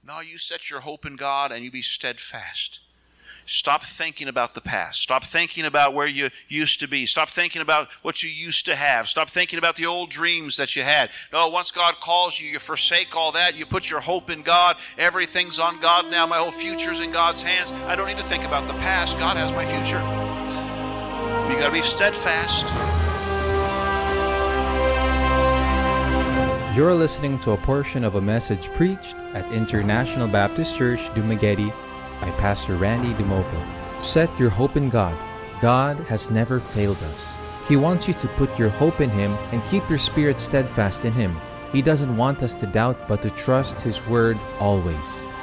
No, you set your hope in God and you be steadfast. Stop thinking about the past. Stop thinking about where you used to be. Stop thinking about what you used to have. Stop thinking about the old dreams that you had. No, once God calls you, you forsake all that. You put your hope in God. Everything's on God now. My whole future's in God's hands. I don't need to think about the past. God has my future. You got to be steadfast. You're listening to a portion of a message preached at International Baptist Church, Dumaguete, by Pastor Randy DeMoville. Set your hope in God. God has never failed us. He wants you to put your hope in Him and keep your spirit steadfast in Him. He doesn't want us to doubt, but to trust His word always.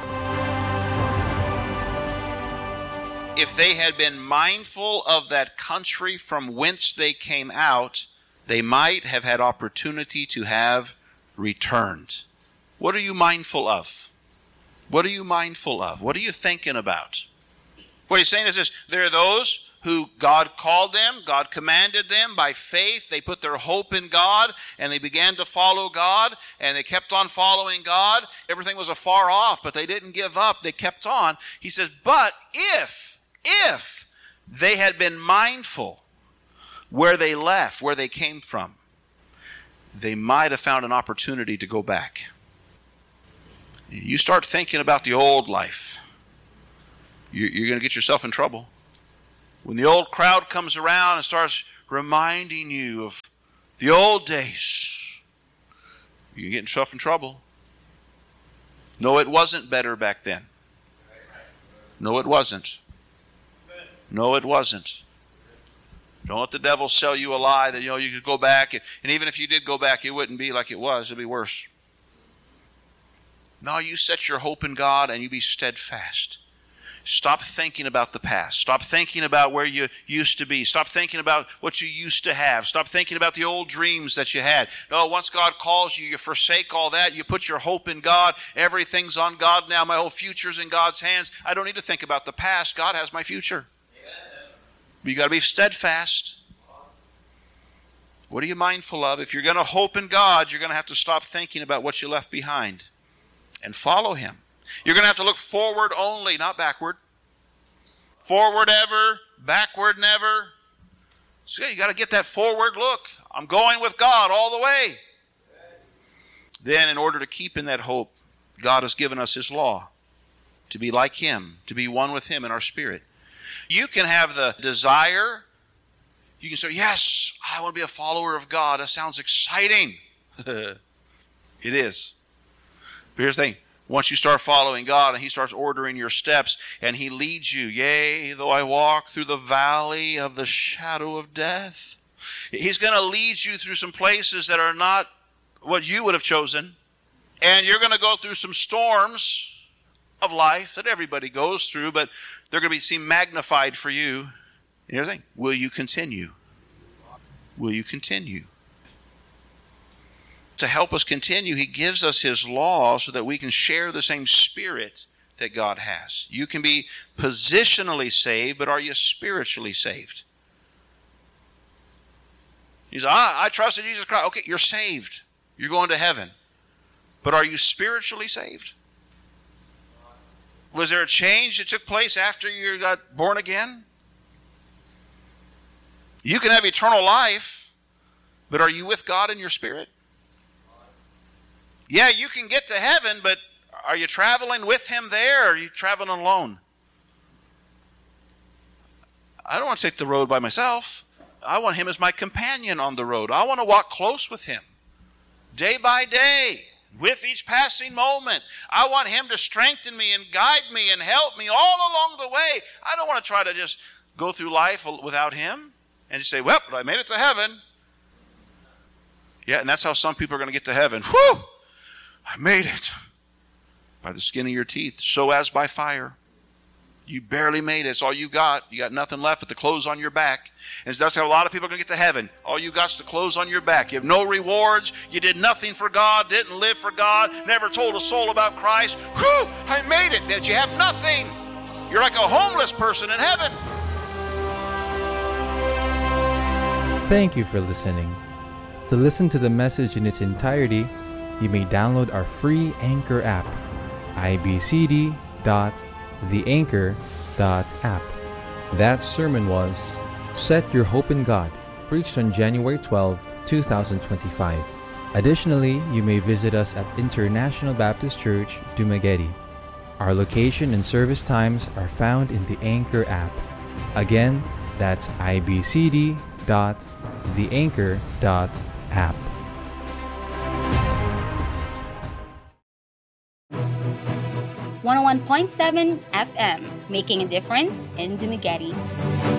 If they had been mindful of that country from whence they came out, they might have had opportunity to have returned. What are you mindful of? What are you mindful of? What are you thinking about? What he's saying is this: there are those who God called them, God commanded them by faith. They put their hope in God and they began to follow God and they kept on following God. Everything was afar off, but they didn't give up. They kept on. He says, but if they had been mindful where they left, where they came from, they might have found an opportunity to go back. You start thinking about the old life, you're going to get yourself in trouble. When the old crowd comes around and starts reminding you of the old days, you get yourself in trouble. No, it wasn't better back then. No, it wasn't. No, it wasn't. Don't let the devil sell you a lie that you could go back, and even if you did go back, it wouldn't be like it was. It'd be worse. No, you set your hope in God and you be steadfast. Stop thinking about the past. Stop thinking about where you used to be. Stop thinking about what you used to have. Stop thinking about the old dreams that you had. No, once God calls you, you forsake all that. You put your hope in God. Everything's on God now. My whole future's in God's hands. I don't need to think about the past. God has my future. But you got to be steadfast. What are you mindful of? If you're going to hope in God, you're going to have to stop thinking about what you left behind and follow Him. You're going to have to look forward only, not backward. Forward ever, backward never. So you got to get that forward look. I'm going with God all the way. Then in order to keep in that hope, God has given us His law to be like Him, to be one with Him in our spirit. You can have the desire. You can say, yes, I want to be a follower of God. That sounds exciting. It is. But here's the thing. Once you start following God and He starts ordering your steps and He leads you, yea, though I walk through the valley of the shadow of death. He's going to lead you through some places that are not what you would have chosen. And you're going to go through some storms of life that everybody goes through, but they're going to seem magnified for you. And here's the thing. Will you continue? Will you continue? To help us continue, He gives us His law so that we can share the same spirit that God has. You can be positionally saved, but are you spiritually saved? You say, I trusted Jesus Christ. Okay, you're saved. You're going to heaven. But are you spiritually saved? Was there a change that took place after you got born again? You can have eternal life, but are you with God in your spirit? Yeah, you can get to heaven, but are you traveling with Him there, or are you traveling alone? I don't want to take the road by myself. I want Him as my companion on the road. I want to walk close with Him, day by day, with each passing moment. I want Him to strengthen me and guide me and help me all along the way. I don't want to try to just go through life without Him and just say, well, I made it to heaven. Yeah, and that's how some people are going to get to heaven. Whew! I made it by the skin of your teeth, so as by fire. You barely made it. It's all you got. You got nothing left but the clothes on your back. And that's how a lot of people are going to get to heaven. All you got is the clothes on your back. You have no rewards. You did nothing for God, didn't live for God, never told a soul about Christ. Whew! I made it. That you have nothing. You're like a homeless person in heaven. Thank you for listening. To listen to the message in its entirety, you may download our free Anchor app. ibcd.theanchor.app. That sermon was Set Your Hope in God, preached on January 12, 2025. Additionally, you may visit us at International Baptist Church, Dumaguete. Our location and service times are found in the Anchor app. Again, that's ibcd.theanchor.app. 101.7 FM, making a difference in Dumaguete.